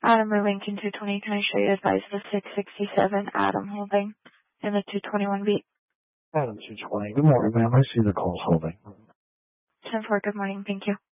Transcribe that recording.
Adam Lincoln 220, can I show you advice of 667 Adam holding in the 221 beat? Adam 220, good morning, ma'am. I see the call's holding. 10-4, good morning, thank you.